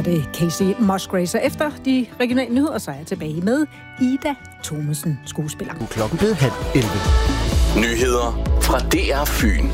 det Casey Musgraves. Og efter de regionale nyheder, så er jeg tilbage med Ida Thomesen, skuespiller. Klokken blev 10:30. Nyheder fra DR Fyn.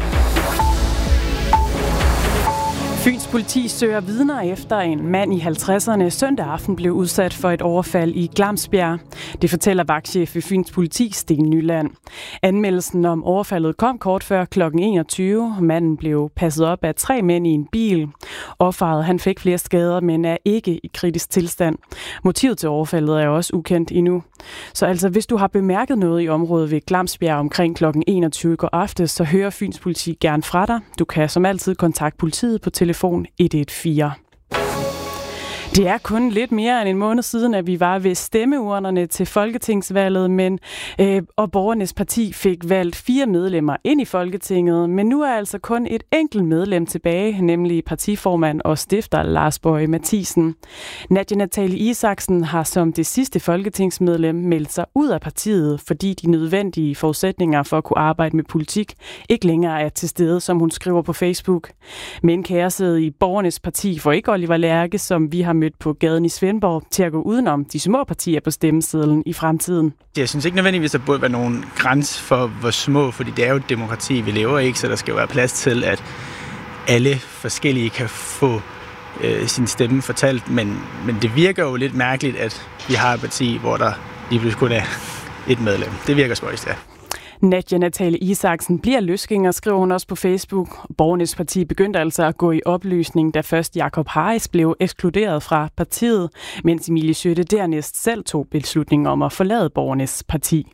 Fyns politi søger vidner efter en mand i 50'erne søndag aften blev udsat for et overfald i Glamsbjerg. Det fortæller vagtchef ved Fyns politi, Sten Nyland. Anmeldelsen om overfaldet kom kort før kl. 21. Manden blev passet op af 3 mænd i en bil. Offeret han fik flere skader, men er ikke i kritisk tilstand. Motivet til overfaldet er også ukendt endnu. Så altså, hvis du har bemærket noget i området ved Glamsbjerg omkring kl. 21 i går aftes, så hører Fyns politi gerne fra dig. Du kan som altid kontakte politiet på telefon 114. Det er kun lidt mere end en måned siden, at vi var ved stemmeurnerne til folketingsvalget, og Borgernes Parti fik valgt 4 medlemmer ind i Folketinget, men nu er altså kun et enkelt medlem tilbage, nemlig partiformand og stifter Lars Boje Mathiesen. Nadja Natalie Isaksen har som det sidste folketingsmedlem meldt sig ud af partiet, fordi de nødvendige forudsætninger for at kunne arbejde med politik ikke længere er til stede, som hun skriver på Facebook. Men kæresæde i Borgernes Parti får ikke Oliver Lærke, som vi har mødt på gaden i Svendborg, til at gå udenom de små partier på stemmesedlen i fremtiden. Jeg synes ikke nødvendigvis, at der burde være nogen grænse for, hvor små, fordi det er jo et demokrati, vi lever i, så der skal jo være plads til, at alle forskellige kan få sin stemme fortalt, men det virker jo lidt mærkeligt, at vi har et parti, hvor der lige pludselig kun er et medlem. Det virker spøjst, ja. Nadja Natalie Isaksen bliver løsgænger, skriver hun også på Facebook. Borgernes Parti begyndte altså at gå i opløsning, da først Jakob Harris blev ekskluderet fra partiet, mens Emilie Skytte dernæst selv tog beslutningen om at forlade Borgernes Parti.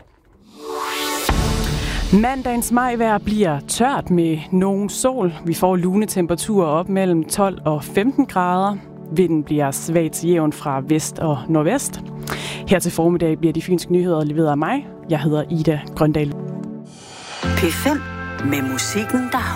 Mandagens majvejr bliver tørt med nogen sol. Vi får lune temperaturer op mellem 12 og 15 grader. Vinden bliver svagt jævn fra vest og nordvest. Her til formiddag bliver de fynske nyheder leveret af mig. Jeg hedder Ida Grøndal. P5 med musikken, der